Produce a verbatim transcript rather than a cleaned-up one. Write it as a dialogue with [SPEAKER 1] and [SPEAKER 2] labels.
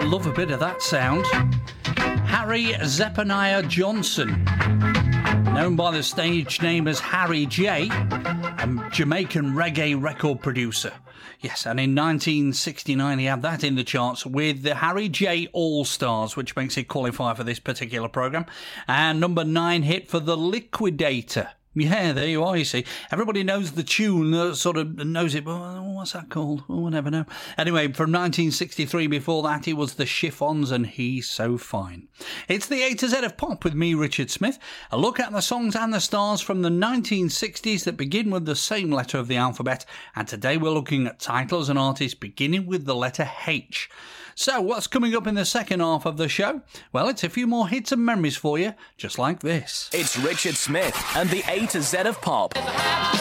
[SPEAKER 1] love a bit of that sound. Harry Zephaniah Johnson, known by the stage name as Harry J, a Jamaican reggae record producer. Yes, and in nineteen sixty-nine he had that in the charts with the Harry J All-Stars, which makes it qualify for this particular programme. And number nine hit for The Liquidator. Yeah, there you are, you see. Everybody knows the tune, uh, sort of knows it, but uh, what's that called? Oh, I never know. Anyway, from nineteen sixty-three, before that, it was the Chiffons and He's So Fine. It's the A to Z of Pop with me, Richard Smith. A look at the songs and the stars from the nineteen sixties that begin with the same letter of the alphabet. And today we're looking at titles and artists beginning with the letter H. So, what's coming up in the second half of the show? Well, it's a few more hits and memories for you, just like this.
[SPEAKER 2] It's Richard Smith and the A to Z of Pop.